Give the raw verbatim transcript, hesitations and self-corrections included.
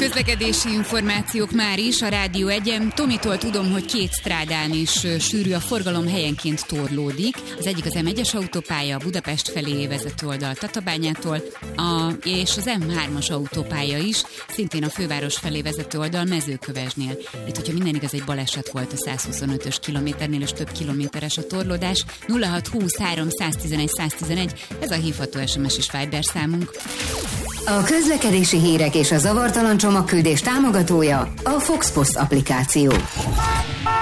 Közlekedési információk már is a Rádió egyen. Tomitól tudom, hogy két strádán is sűrű a forgalom, helyenként torlódik. Az egyik az em egyes autópálya, Budapest felé vezető oldal Tatabányától, a, és az em hármas autópálya is, szintén a főváros felé vezető oldal Mezőkövesdnél. Itt, hogyha minden igaz, egy baleset volt a százhuszonötös kilométernél, és több kilométeres a torlódás. nulla hat húsz-három száztizenegy száztizenegy, ez a hívható es em es és Viber számunk. A közlekedési hírek és a zavartalan csomagküldés támogatója a Fox Post applikáció.